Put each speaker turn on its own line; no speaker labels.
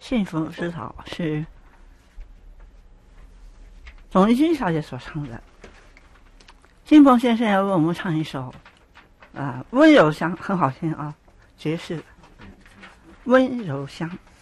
幸福之岛是董丽君小姐所唱的。金鹏先生要为我们唱一首温柔乡，很好听啊，爵士温柔乡。